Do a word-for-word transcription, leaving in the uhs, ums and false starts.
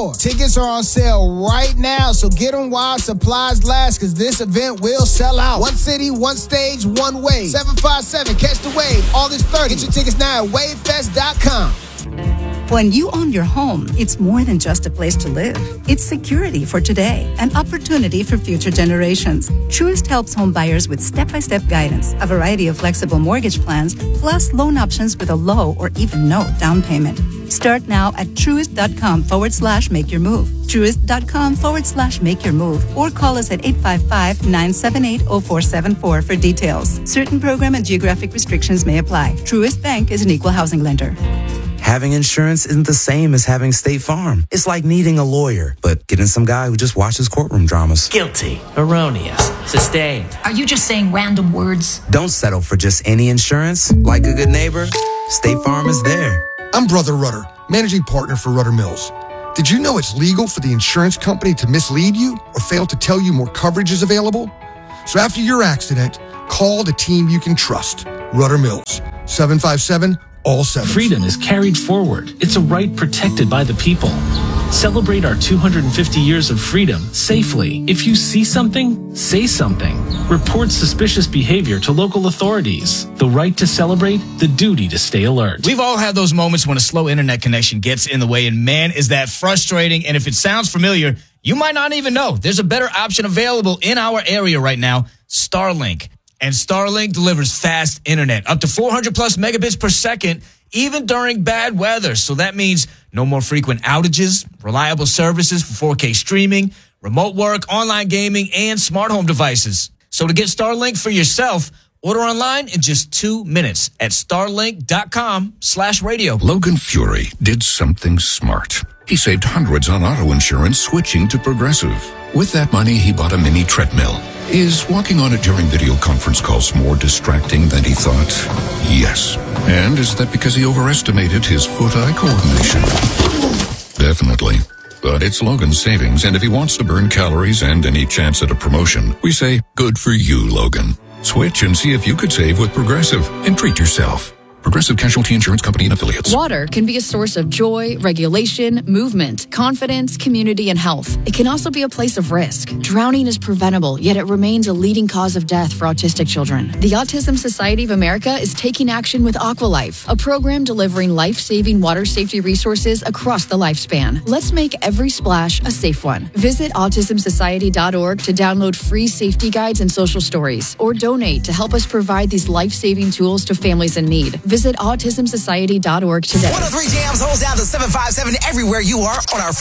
more. Tickets are on sale right now, so get them while supplies last, because this event will sell out. One city, one stage, one wave. seven five seven, catch the wave. August thirtieth. Get your tickets now at wave fest dot com. When you own your home, it's more than just a place to live. It's security for today and opportunity for future generations. Truist helps home buyers with step-by-step guidance, a variety of flexible mortgage plans, plus loan options with a low or even no down payment. Start now at truist.com forward slash make your move. Truist.com forward slash make your move. Or call us at eight five five, nine seven eight, zero four seven four for details. Certain program and geographic restrictions may apply. Truist Bank is an equal housing lender. Having insurance isn't the same as having State Farm. It's like needing a lawyer, but getting some guy who just watches courtroom dramas. Guilty, erroneous, sustained. Are you just saying random words? Don't settle for just any insurance. Like a good neighbor, State Farm is there. I'm Brother Rudder, managing partner for Rudder Mills. Did you know it's legal for the insurance company to mislead you or fail to tell you more coverage is available? So after your accident, call the team you can trust. Rudder Mills, seven five seven, all seven. Freedom is carried forward. It's a right protected by the people. Celebrate our two hundred fifty years of freedom safely. If you see something, say something. Report suspicious behavior to local authorities. The right to celebrate, the duty to stay alert. We've all had those moments when a slow internet connection gets in the way, and man, is that frustrating. And if it sounds familiar, you might not even know. There's a better option available in our area right now, Starlink. And Starlink delivers fast internet, up to four hundred plus megabits per second, even during bad weather. So that means no more frequent outages, reliable services for four K streaming, remote work, online gaming, and smart home devices. So to get Starlink for yourself, order online in just two minutes at starlink.com slash radio. Logan Fury did something smart. He saved hundreds on auto insurance switching to Progressive. With that money, he bought a mini treadmill. Is walking on it during video conference calls more distracting than he thought? Yes. And is that because he overestimated his foot-eye coordination? Definitely. But it's Logan's savings, and if he wants to burn calories and any chance at a promotion, we say, good for you, Logan. Switch and see if you could save with Progressive and treat yourself. Progressive Casualty Insurance Company and Affiliates. Water can be a source of joy, regulation, movement, confidence, community, and health. It can also be a place of risk. Drowning is preventable, yet it remains a leading cause of death for autistic children. The Autism Society of America is taking action with Aqualife, a program delivering life-saving water safety resources across the lifespan. Let's make every splash a safe one. Visit autism society dot org to download free safety guides and social stories, or donate to help us provide these life-saving tools to families in need. Visit autism society dot org today. one oh three Jams holds down to seven five seven everywhere you are on our